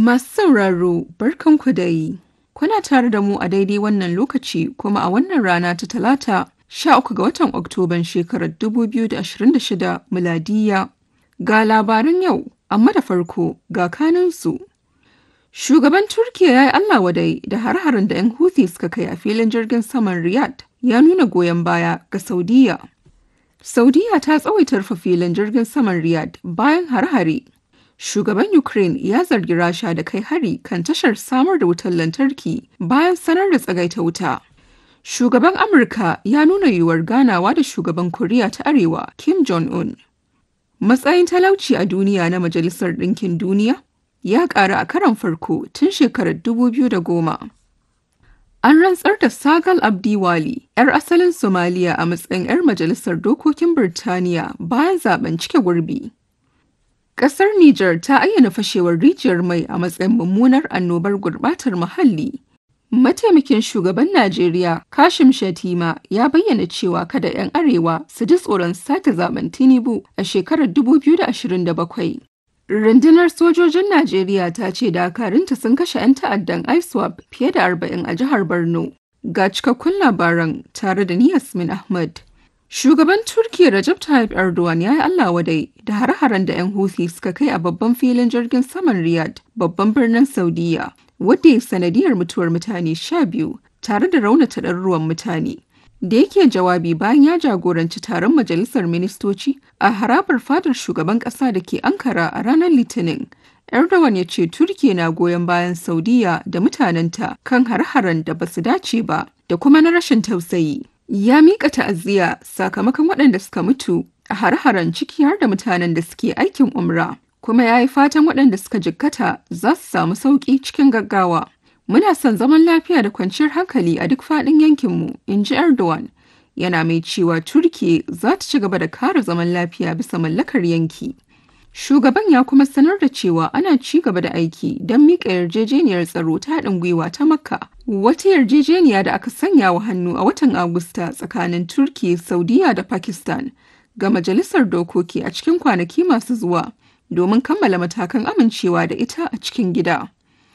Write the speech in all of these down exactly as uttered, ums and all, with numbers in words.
Masu sauraro, barkanku dai. Kuna tare da mu a daidai wannan lokaci kuma a wannan rana ta Talata, sha uku ga watan Oktoban shekarar dubu biyu da ashirin da shida miladiyya. Ga labaran yau, amma da farko ga kanunsu. Shugaban Turkiyya ya yi Allah wadai da har-harin da 'yan Houthi suka kai a filin jirgin saman Riyadh ya nuna goyon baya ga Saudiyya. Saudiyya ta tsawaita rufe filin jirgin saman Riyadh bayan har-hare. Shugaban Ukraine ya zargi Rasha da kai hari kan tashar samar da wutar lantarki bayan sanar da tsagaita wuta. Shugaban Amurka ya nuna yiwuwar ganawa da shugaban Koriya ta Arewa Kim Jong-un. Matsayin talauci a duniya na Majalisar Ɗinkin Duniya ya ƙaru a karon farko tun shekarar dubu biyu da goma. An rantsar da Sagal Abdiwali, 'yar asalin Somaliya a matsayin 'yar Majalisar Dokokin Birtaniya bayan zaben cike gurbi. Ƙasar Nijar ta ayyana fashewar rijiyar mai a matsayin mummunar annobar gurɓatar muhalli. Mataimakin shugaban Najeriya, Kashim Shettima, ya bayyana cewa kada 'yan Arewa su ji tsoron sake zaben Tinubu a shekarar dubu biyu da ashirin da bakwai. Rundunar sojojin Najeriya ta ce dakarunta sun kashe 'yan ta'addan ISWAP fiye da arba'in a jihar Borno. Ga cikakkun labaran tare da ni Yasmin Ahmad. Shugaban Turkiyya Recep Tayyip Erdogan ya yi Allah wadai da har-haren da 'yan Houthi suka kai a babban filin jirgin saman Riyadh, babban birnin Saudiyya, wadda ya sanadiyar mutuwar mutane sha biyu tare da raunata ɗaruruwan mutane. Da yake jawabi bayan ya jagoranci taron majalisar ministoci a harabar fadar shugaban ƙasa da ke Ankara a ranar Litinin, Erdogan ya ce Turkiyya na goyon bayan Saudiyya da mutanenta kan har-haren da ba su dace ba da kuma na rashin tausayi. Ya miƙa ta'aziyya sakamakon waɗanda suka mutu a har-haren ciki har da mutanen da suke aikin umra, kuma ya yi fatan waɗanda suka jikkata za su samu sauƙi cikin gaggawa. Muna son zaman lafiya da kwanciyar hankali a duk faɗin yankinmu, in ji Erdogan. Yana mai cewa Turkiyya za ta ci gaba da kare zaman lafiya bisa mallakar yanki. Shugaban ya kuma sanar da cewa ana ci gaba da aiki don miƙa yarjejeniyar tsaro ta haɗin gwiwa ta Makka, wata yarjejeniya da aka sanya wa hannu a watan Agusta tsakanin Turkiyya, Saudiyya da Pakistan ga Majalisar Dokoki a cikin kwanaki masu zuwa domin kammala matakan amincewa da ita a cikin gida.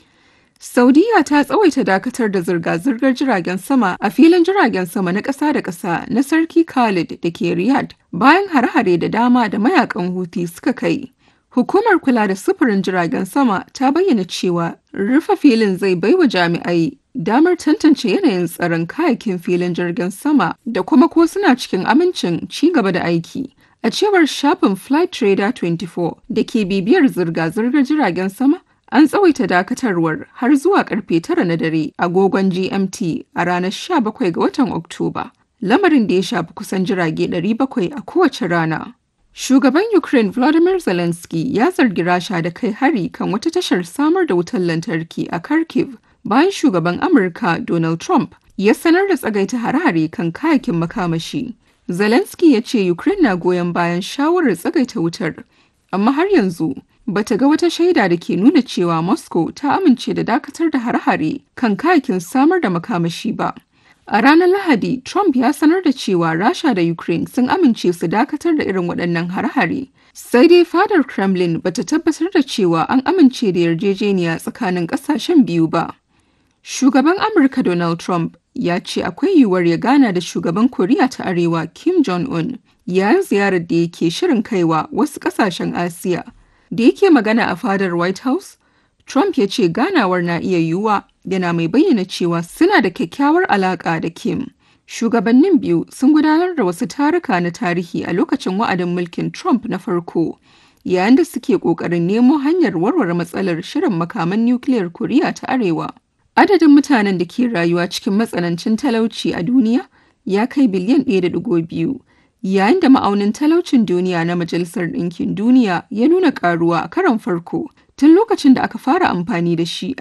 Saudiyya ta tsawaita dakatar da zirga-zirgar jiragen sama a filin jiragen sama na ƙasa da ƙasa na Sarki Khalid da ke Riyadh bayan hare-hare da dama da mayakan Houthi suka kai. Hukumar kula da sufurin jiragen sama ta bayyana cewa rufe filin zai baiwa jami'ai damar tantance yanayin tsaron kayakin filin jirgin sama da kuma ko suna cikin amincin ci gaba da aiki. A cewar shafin Flight Radar ashirin da huɗu da ke bibiyar zirga-zirgar jiragen sama, an tsawaita dakatarwar har zuwa karfe tara na dare agogon G M T a ranar sha bakwai ga watan Oktoba, lamarin da ya shafi kusan jirage ɗari bakwai a kowace rana. Shugaban Ukraine Volodymyr Zelensky ya zargi Rasha da kai hari kan wata tashar samar da wutar lantarki a Kharkiv bayan shugaban Amurka Donald Trump ya sanar da tsagaita hare-hare kan kayakin makamashi. Zelensky ya ce Ukraine na goyon bayan shawarar tsagaita wutar, amma har yanzu bata ga wata shaida da ke nuna cewa Moscow ta amince da dakatar da hare-hare kan kayakin samar da makamashi ba. A ranar Lahadi, Trump ya sanar da cewa Rasha da Ukraine sun amince su dakatar da irin waɗannan hare-hare. Sai dai fadar Kremlin bata tabbatar da cewa an amince da yarjejeniya tsakanin ƙasashen biyu ba. Shugaban Amurka Donald Trump ya ce akwai yiwuwar ya gana da shugaban Koriya ta Arewa Kim Jong-un yayin ziyarar da yake shirin kaiwa wasu ƙasashen Asiya. Da yake magana a fadar White House, Trump ya ce ganawar na iya yiwuwa, yana mai bayyana cewa suna da kyakkyawar alaƙa da Kim. Shugabannin biyu sun gudanar da wasu taruka na tarihi a lokacin wa'adin mulkin Trump na farko, yayin da suke ƙoƙarin nemo hanyar warware matsalar shirin makaman nukiliyar Koriya ta Arewa. Adadin mutanen da ke rayuwa cikin matsanancin talauci a duniya ya kai biliyan ɗaya da ɗigo biyu. Yayin da ma'aunin talaucin duniya na Majalisar Ɗinkin Duniya ya nuna ƙaruwa a karon farko tun lokacin da aka fara amfani da shi